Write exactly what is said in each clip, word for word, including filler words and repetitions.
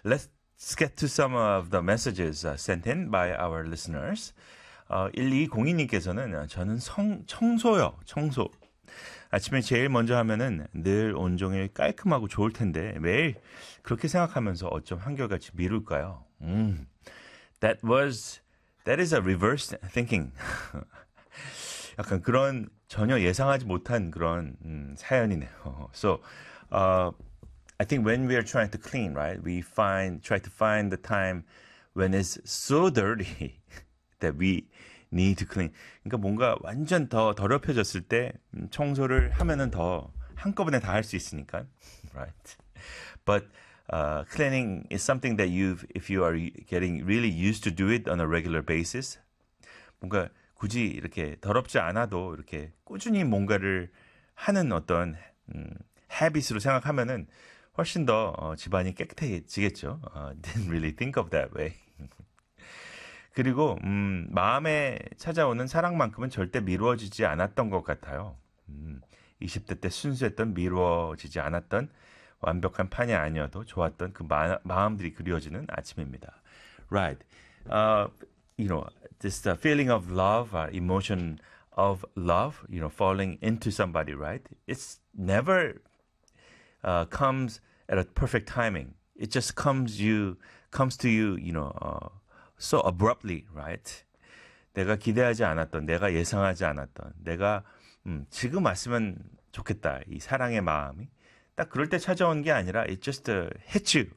let's get to some of the messages uh, sent in by our listeners. 어, 일이공이 님께서는 저는 성, 청소요, 청소. 아침에 제일 먼저 하면은 늘 온종일 깔끔하고 좋을 텐데 매일 그렇게 생각하면서 어쩜 한결같이 미룰까요? 음, that was, that is a reverse thinking. 약간 그런 전혀 예상하지 못한 그런 음, 사연이네요. So, uh, I think when we are trying to clean, right, we find, try to find the time when it's so dirty that we need to clean. 그러니까 뭔가 완전 더 더럽혀졌을 때 청소를 하면은 더 한꺼번에 다 할 수 있으니까, right? But uh, cleaning is something that you, if you are getting really used to do it on a regular basis, 뭔가 굳이 이렇게 더럽지 않아도 이렇게 꾸준히 뭔가를 하는 어떤 음, habit으로 생각하면은 훨씬 더 어, 집안이 깨끗해지겠죠. Uh, didn't really think of that way. 그리고 음, 마음에 찾아오는 사랑만큼은 절대 미루어지지 않았던 것 같아요. 음, 이십 대 때 순수했던 미루어지지 않았던 완벽한 판이 아니어도 좋았던 그 마, 마음들이 그리워지는 아침입니다. Right. Uh, you know, this uh, feeling of love, uh, emotion of love, you know, falling into somebody, right? It's never uh, comes at a perfect timing. It just comes you comes to you, you know, uh, so abruptly, right? 내가 기대하지 않았던, 내가 예상하지 않았던, 내가 음, 지금 왔으면 좋겠다. 이 사랑의 마음이 딱 그럴 때 찾아온 게 아니라 it just uh, hits you.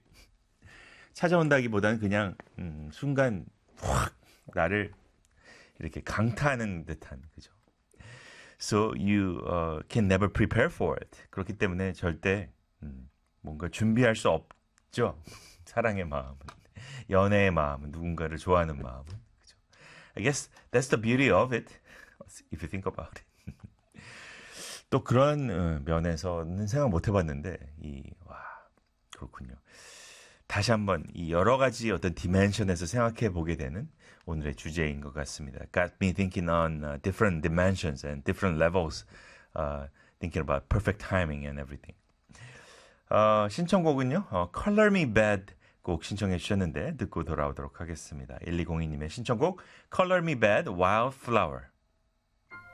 찾아온다기보다는 그냥 음, 순간 확 나를 이렇게 강타하는 듯한 그죠? So you uh, can never prepare for it. 그렇기 때문에 절대 음, 뭔가 준비할 수 없죠. 사랑의 마음은, 연애의 마음은, 누군가를 좋아하는 마음은. 그죠? I guess that's the beauty of it. If you think about it. 또 그런 어, 면에서는 생각 못 해봤는데 이 와 그렇군요. 다시 한번 이 여러 가지 어떤 디멘션에서 생각해 보게 되는 오늘의 주제인 것 같습니다. Got me thinking on uh, different dimensions and different levels, uh, thinking about perfect timing and everything. 어, 신청곡은요, 어, Color Me Bad 곡 신청해 주셨는데 듣고 돌아오도록 하겠습니다. 일이공이 님의 신청곡 Color Me Bad, Wildflower.